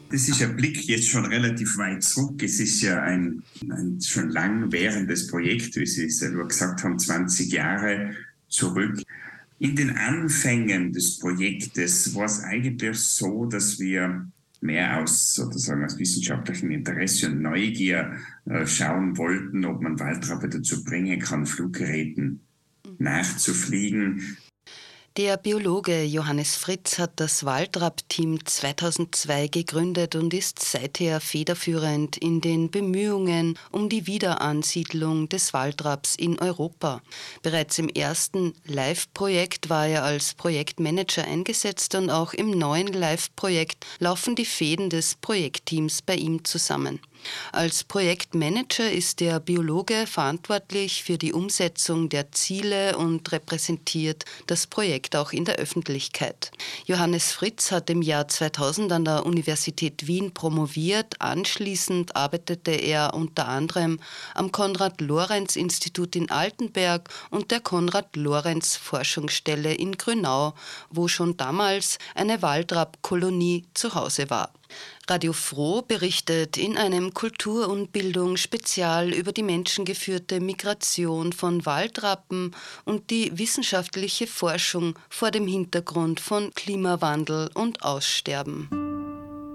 Das ist ein Blick jetzt schon relativ weit zurück. Es ist ja ein schon lang währendes Projekt, wie Sie selber gesagt haben, 20 Jahre zurück. In den Anfängen des Projektes war es eigentlich so, dass wir mehr aus sozusagen aus wissenschaftlichem Interesse und Neugier schauen wollten, ob man Waldrappe dazu bringen kann, Fluggeräten nachzufliegen. Der Biologe Johannes Fritz hat das Waldrapp-Team 2002 gegründet und ist seither federführend in den Bemühungen um die Wiederansiedlung des Waldrapps in Europa. Bereits im ersten Live-Projekt war er als Projektmanager eingesetzt und auch im neuen Live-Projekt laufen die Fäden des Projektteams bei ihm zusammen. Als Projektmanager ist der Biologe verantwortlich für die Umsetzung der Ziele und repräsentiert das Projekt auch in der Öffentlichkeit. Johannes Fritz hat im Jahr 2000 an der Universität Wien promoviert. Anschließend arbeitete er unter anderem am Konrad-Lorenz-Institut in Altenberg und der Konrad-Lorenz-Forschungsstelle in Grünau, wo schon damals eine Waldrapp-Kolonie zu Hause war. Radio Froh berichtet in einem Kultur- und Bildungsspezial über die menschengeführte Migration von Waldrappen und die wissenschaftliche Forschung vor dem Hintergrund von Klimawandel und Aussterben.